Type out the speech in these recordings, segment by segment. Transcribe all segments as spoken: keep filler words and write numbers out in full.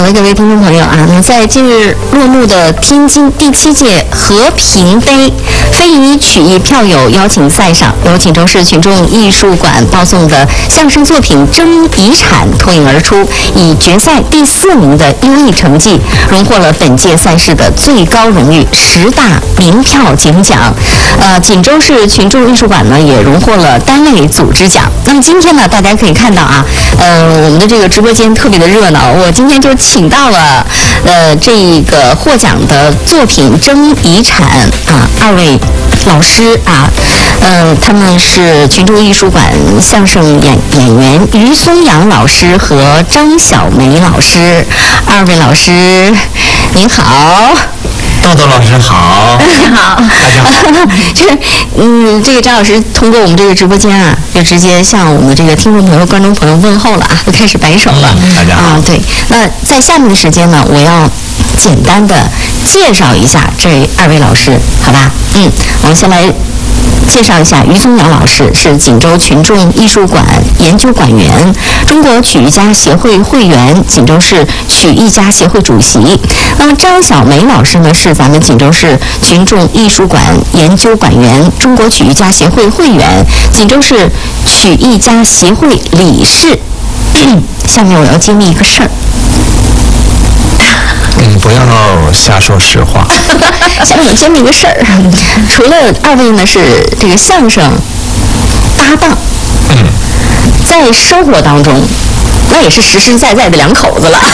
好的，各位听众朋友啊，那在近日落幕的天津第七届和平杯非遗曲艺票友邀请赛上，由锦州市群众艺术馆报送的相声作品《争遗产》脱颖而出，以决赛第四名的优异成绩，荣获了本届赛事的最高荣誉十大名票节目奖。呃，锦州市群众艺术馆呢也荣获了单位组织奖。那么今天呢，大家可以看到啊，呃，我们的这个直播间特别的热闹。我今天就请到了呃这个获奖的作品《争遗产》啊二位老师啊，呃，他们是群众艺术馆相声演演员于松阳老师和张小梅老师。二位老师您好。 豆豆老师好， 你好， 大家好。 这嗯，这个张老师通过我们这个直播间啊，就直接向我们这个听众朋友、观众朋友问候了啊，就开始摆手了。 嗯、大家好。 啊，对。那在下面的时间呢，我要简单的介绍一下这二位老师，好吧？嗯，我们先来介绍一下于松阳老师，是锦州群众艺术馆研究馆员，中国曲艺家协会会员，锦州市曲艺家协会主席。那么张小梅老师呢，是咱们锦州市群众艺术馆研究馆员，中国曲艺家协会会员，锦州市曲艺家协会理事。下面我要揭秘一个事儿。 嗯，不要瞎说实话。 下面我揭秘一个事儿，除了二位呢是这个相声搭档， 嗯， 在生活当中，那也是实实在在的两口子了，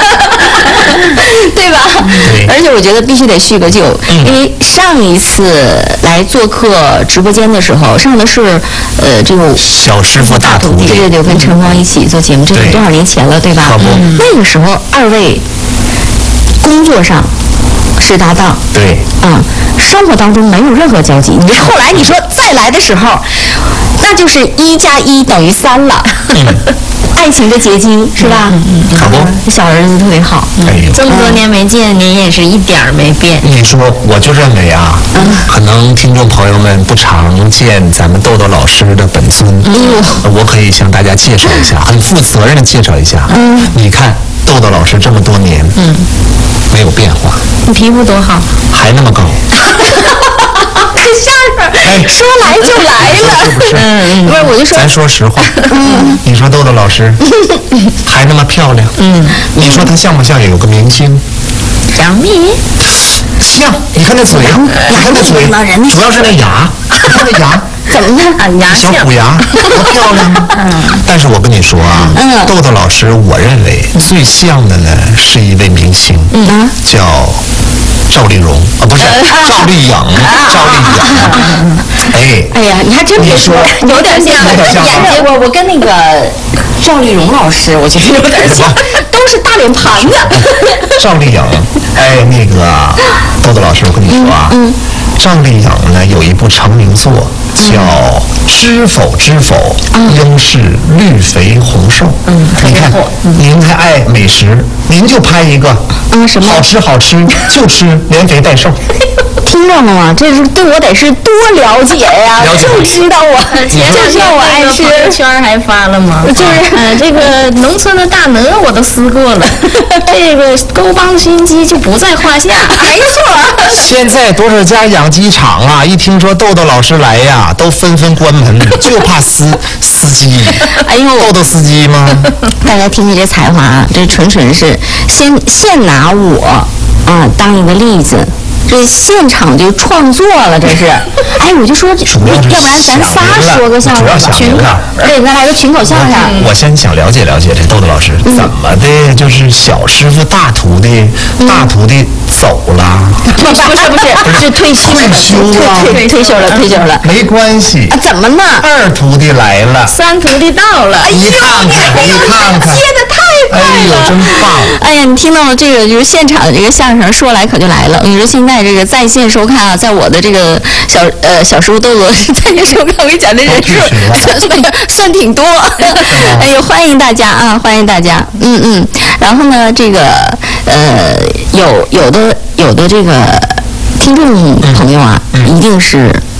对吧？ 对。 而且我觉得必须得叙个旧， 嗯、 因为上一次来做客直播间的时候，上的是呃这个小师傅大徒弟， 对对对，我跟陈光一起做节目，这是多少年前了，对吧？ 嗯、 那个时候二位工作上是搭档， 对， 嗯，生活当中没有任何交集。你后来你说再来的时候，那就是一加一等于三了，嗯、爱情的结晶是吧？ 嗯嗯，可不， 小儿子特别好。 哎呦， 这么多年没见，您也是一点儿没变。 你说，我就认为啊，嗯、可能听众朋友们不常见咱们豆豆老师的本尊，嗯、我可以向大家介绍一下，很负责任的介绍一下。嗯，你看豆豆老师这么多年，嗯。没有变化， 你皮肤多好， 还那么高。 看相声，哎，说来就来了， 是不是？ 嗯，不是，我就说， 咱说实话，嗯，你说豆豆老师还那么漂亮，嗯，你说她像不像有个明星？ 杨幂像，你看那嘴，你看那嘴，主要是那牙，你看那牙。 怎么呢？ 啊，牙小虎牙，多漂亮啊！嗯，但是我跟你说啊，嗯、豆豆老师，我认为最像的呢是一位明星，嗯，叫赵丽蓉啊，不是、呃、赵丽颖，啊、赵丽颖。哎， 哎呀，你还真别说，有点像， 有点像。 我我跟那个赵丽蓉老师，我觉得有点像，都是大脸盘子。 赵丽颖，哎，那个豆豆老师，我跟你说啊，嗯。嗯赵丽颖呢有一部成名作叫《知否知否》，应是绿肥红瘦。嗯，你看，您还爱美食，您就拍一个， 嗯，什么好吃好吃就吃，连肥带瘦。 听着了吗？这是对我得是多了解呀！就知道我，就知道我爱吃。 朋友圈还发了吗？ 就是， 呃，这个农村的大鹅我都撕过了，这个沟帮熏鸡就不在话下。 没错。 现在多少家养鸡场啊，一听说豆豆老师来呀，都纷纷关门，就怕撕撕鸡。 哎呦， 豆豆撕鸡吗？ 大家听听这才华啊，这纯纯是先先拿我啊当一个例子。这现场就创作了，这是。哎，我就说，要不然咱仨说个相声， 群口， 对，咱来个群口相声。 我先想了解了解这豆豆老师怎么的，就是小师傅大徒弟，大徒弟走了， 不是不是不是，是退休退休了， 退退休了退休了， 没关系。 啊，怎么呢？ 二徒弟来了， 三徒弟到了， 你看看，你看看， 接的太快了， 哎呦，真棒！ 哎呀，你听到了这个就是现场的这个相声，说来可就来了。你说现在这个在线收看啊，在我的这个小呃小师傅豆豆在线收看，我跟你讲，这人数算算算挺多。哎呦，欢迎大家啊，欢迎大家，嗯嗯。然后呢，这个呃有有的有的这个听众朋友啊，一定是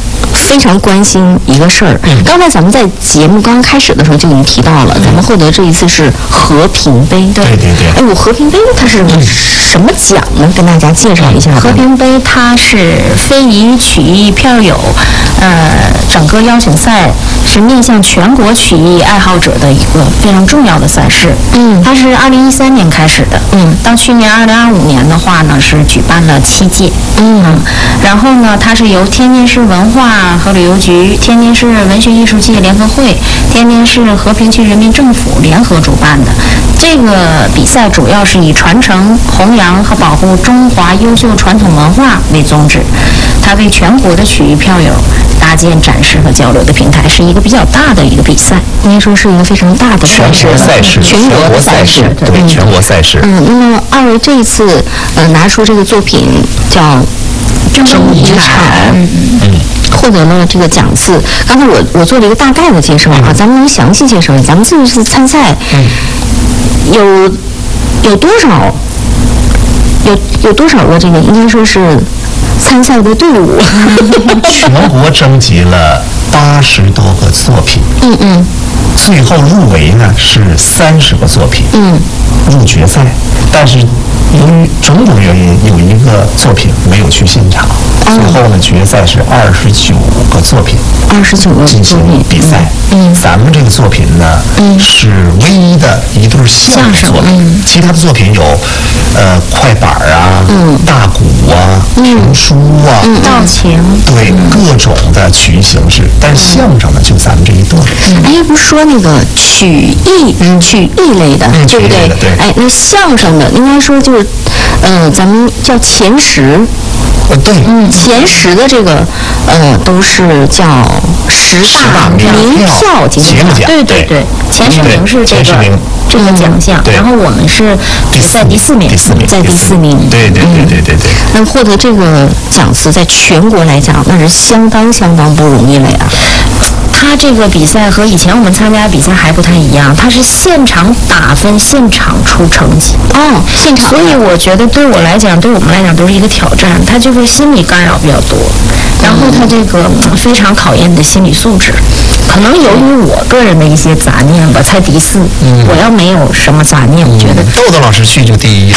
非常关心一个事儿。 嗯刚才咱们在节目刚开始的时候就已经提到了，咱们获得这一次是和平杯。 对对对。 哎，我和平杯它是什么奖呢？跟大家介绍一下吧。 和平杯它是非遗曲艺票友，呃，整个邀请赛是面向全国曲艺爱好者的一个非常重要的赛事。 嗯， 它是二零一三年开始的。 嗯， 到去年二零二五年的话呢，是举办了七届。 嗯， 然后呢，它是由天津市文化和旅游局、天津市文学艺术界联合会、天津市和平区人民政府联合主办的。这个比赛主要是以传承、弘扬和保护中华优秀传统文化为宗旨，它为全国的曲艺票友搭建展示和交流的平台，是一个比较大的一个比赛。 应该说是一个非常大的全国赛事， 全国的赛事， 对，全国赛事。 嗯，那么二位这一次呃拿出这个作品叫《争遗产》， 嗯嗯， 获得了这个奖次。刚才我我做了一个大概的介绍啊，咱们能详细介绍一下？咱们这次参赛，有有多少？有有多少个这个应该说是参赛的队伍？ 全国征集了八十多个作品。 嗯嗯。 最后入围呢是三十个作品。 嗯。 入决赛，但是由于种种原因，有一个作品没有去现场。最后呢，决赛是二十九个作品， 二十九个进行比赛。 嗯， 咱们这个作品呢，嗯，是唯一的一对相声作品。嗯，其他的作品有，呃，快板啊，嗯，大鼓啊，评书啊， 嗯， 道情， 对，各种的曲艺形式。但是相声呢，就咱们这一对。 哎，不是说那个曲艺，曲艺类的，对不对？ 对。 哎，那相声的应该说就是，呃，咱们叫前十。 呃，对， 嗯，前十的这个，呃，都是叫十大名票节目奖， 对对对，前十名是这个这个奖项，然后我们是在第四名， 第四名， 在第四名， 对对对对对对。 那获得这个奖次，在全国来讲，那是相当相当不容易了呀。 他这个比赛和以前我们参加的比赛还不太一样，他是现场打分，现场出成绩。 哦，现场。 所以我觉得对我来讲，对我们来讲都是一个挑战。他就是心理干扰比较多，然后他这个非常考验你的心理素质。可能由于我个人的一些杂念吧，才第四。嗯，我要没有什么杂念，我觉得豆豆老师去就第一。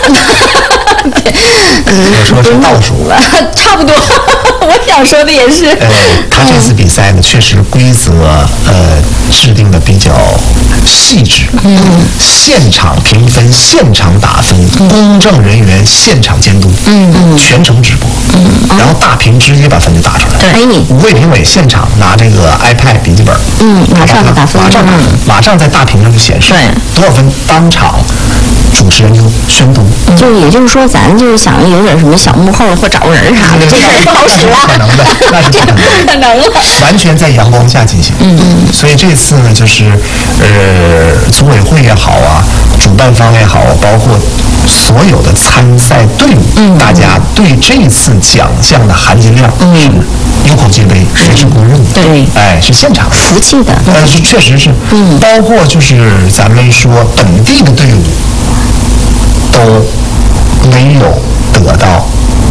我说是倒数了， 差不多。我想说的也是。 呃，他这次比赛呢，确实规则呃制定的比较细致。嗯。现场评分，现场打分，公证人员现场监督。嗯嗯。全程直播。嗯。然后大屏直接把分就打出来。 对。 五位评委现场拿这个 iPad 笔记本。 嗯，马上打分。 马上打分，马上在大屏上就显示。 对。 多少分？当场。主持人就宣读， 就也就是说，咱就是想有点什么小幕后或找个人啥的，这事儿不好使了。可能的，那是不可能的，完全在阳光下进行。嗯嗯。所以这次呢，就是呃，组委会也好啊，主办方也好，包括所有的参赛队伍，嗯，大家对这次奖项的含金量是有口皆碑，谁是公认的？ 对， 哎，是现场服气的。 呃，是确实是，嗯，包括就是咱们说本地的队伍。都没有得到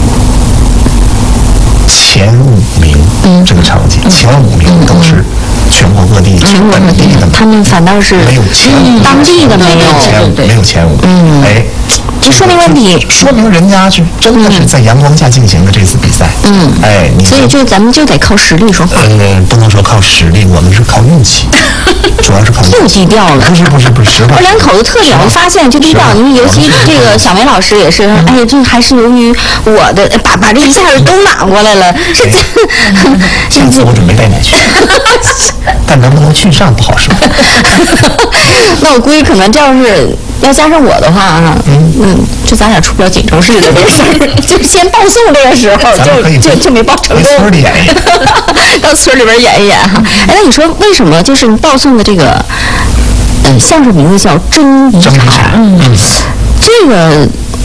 前五名这个成绩，前五名都是全国各地本地的， 他们反倒是没有前五， 当地的没有前五，没有前五。嗯，哎， 这说明问题， 说明人家是真的是在阳光下进行的这次比赛。嗯，哎， 所以就咱们就得靠实力说话。 呃，不能说靠实力，我们是靠运气。主要是靠又低调了， 不是不是不是实话。 我两口子特点，我发现就低调，因为尤其这个小梅老师也是，哎呀，这还是由于我的把把这一下子都拿过来了，是这。 下次我准备带你去，但能不能去上不好说。 那我估计可能这要是要加上我的话啊，嗯嗯，就咱俩出不了锦州市的这个事儿，就先报送这个时候就就就没报成功。 村里演一演， 到村里边演一演哈。哎，那你说为什么就是你报送的这个，呃，相声名字叫《争遗产》？嗯，这个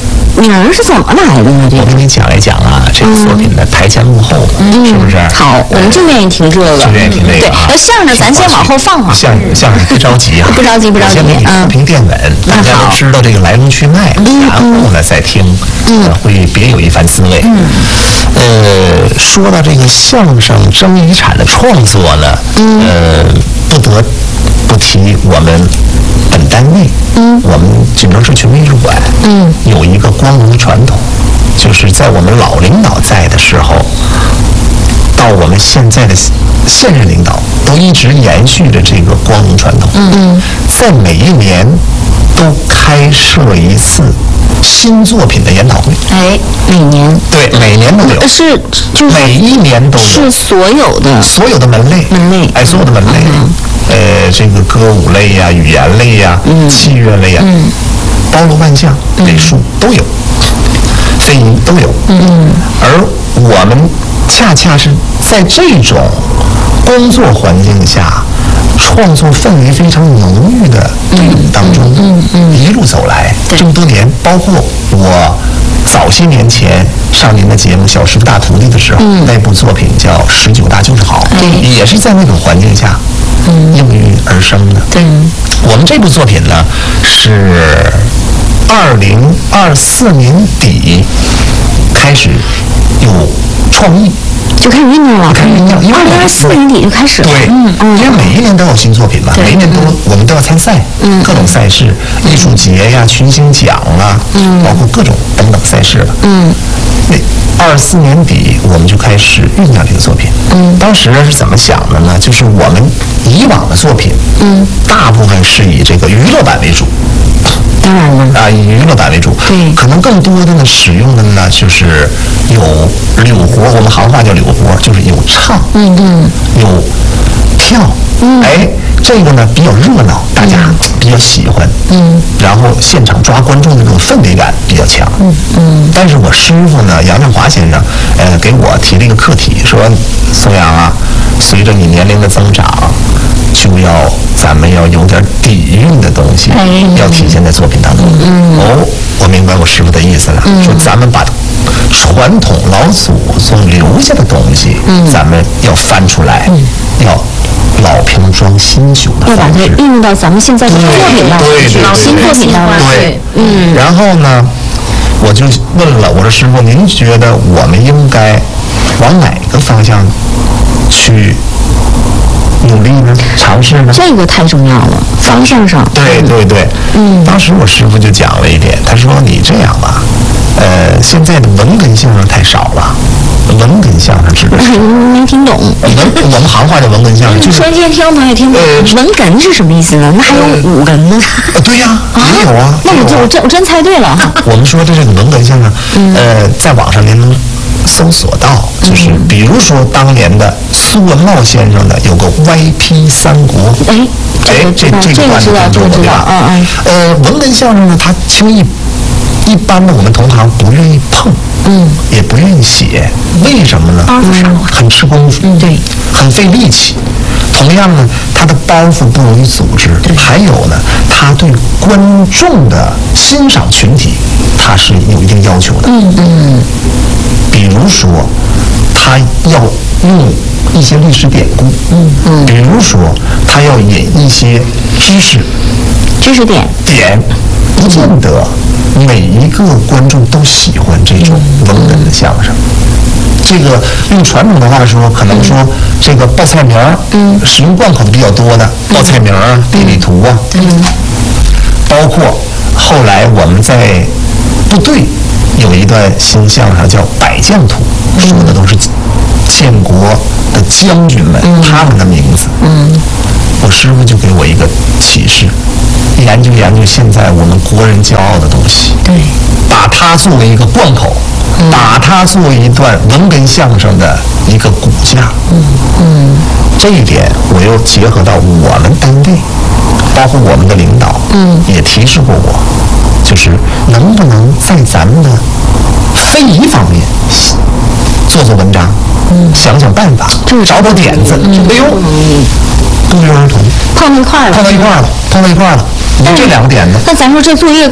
名儿是怎么来的呢？这个我跟你讲一讲啊，这个作品的台前幕后， 嗯、 是不是？ 好，我们就愿意听这个， 就愿意听这个。 对，那相声咱先往后放放。 相声相声不着急啊， 不着急不着急。 先给你铺平垫稳，大家都知道这个来龙去脉，然后呢再听，嗯，会别有一番滋味。嗯，呃，说到这个相声争遗产的创作呢，呃，不得不提我们本单位，嗯，我们锦州市群众艺术馆，嗯，有一个光荣的传统，就是在我们老领导在的时候，到我们现在的现任领导都一直延续着这个光荣传统，嗯，在每一年都开设一次新作品的研讨会。 哎，每年对，每年都有， 是就是每一年都有， 是所有的所有的门类， 门类， 哎，所有的门类，嗯、呃，这个歌舞类呀、语言类呀、嗯、器乐类呀，嗯，包罗万象，美术都有，非遗都有，嗯，而我们恰恰是在这种工作环境下，创作氛围非常浓郁的队伍当中，嗯嗯，一路走来这么多年，包括我早些年前上您的节目《小师傅大徒弟》的时候，嗯、那部作品叫《十九大就是好》，嗯，也是在那种环境下，嗯，应运而生的。对，我们这部作品呢是二零二四年底开始有创意。 就开始酝酿了， 开始酝酿，因为二零二四年底就开始了。 对，嗯，因为每一年都有新作品嘛，每一年都我们都要参赛，嗯，各种赛事，艺术节呀、群星奖啊，嗯，包括各种等等赛事了，嗯。那二四年底我们就开始酝酿这个作品，嗯，当时是怎么想的呢？就是我们以往的作品，嗯，大部分是以这个娱乐版为主。 当然了啊，以娱乐版为主，对，可能更多的呢，使用的呢就是有柳活，我们行话叫柳活，就是有唱，嗯嗯，有跳，嗯，哎，这个呢比较热闹，大家比较喜欢，嗯，然后现场抓观众的这种氛围感比较强，嗯嗯。但是我师傅呢，杨振华先生，呃，给我提了一个课题，说宋阳啊，随着你年龄的增长，就要咱们要有点底蕴的东西，哎、要体现在作品当中。嗯、哦，我明白我师傅的意思了，嗯、说咱们把传统老祖宗留下的东西，嗯、咱们要翻出来，嗯、要老瓶装新酒的要把它运用到咱们现在的作品当中去，老新作品当中去。嗯，然后呢，我就问了，我说师傅，您觉得我们应该往哪个方向去努力呢？尝试呢？ 这个太重要了，方向上。 对对对，嗯，当时我师傅就讲了一点，他说你这样吧，呃，现在的文哏相声太少了。文哏相声指的是没听懂。 文我们行话叫文哏相声，就是说今天听众朋友听不懂。文哏是什么意思呢？那还有武哏呢？ 对呀，也有啊。 那我就我真我真猜对了。 我们说的这个文哏相声，呃，在网上您能搜索到，就是比如说当年的苏文茂先生的有个歪批三国，哎哎，这这个段子听说过对吧？嗯嗯。呃，文哏相声呢，它轻易一般的我们同行不愿意碰，嗯，也不愿意写，为什么呢？包袱少，很吃功夫，嗯，对，很费力气。同样呢，它的包袱不容易组织，还有呢，它对观众的欣赏群体，它是有一定要求的，嗯嗯。比如说，他要用一些历史典故，嗯嗯，比如说他要引一些知识， 知识点点，不见得每一个观众都喜欢这种文哏的相声。这个用传统的话说，可能说这个报菜名儿，嗯，使用贯口的比较多的报菜名啊、地理图啊，嗯，包括后来我们在部队有一段新相声叫《百将图》，说的都是建国的将军们、嗯、他们的名字。嗯，我师傅就给我一个启示，研究研究现在我们国人骄傲的东西，对，把它作为一个贯口，嗯、把它作为一段文哏相声的一个骨架。嗯嗯，这一点我又结合到我们单位，包括我们的领导，嗯，也提示过我。就是能不能在咱们的非遗方面做做文章，嗯、想想办法，找找点子。嗯、哎呦，不约而同， 碰到一块儿了， 碰到一块儿了，碰到一块儿了。你这两个点子， 那咱说这作业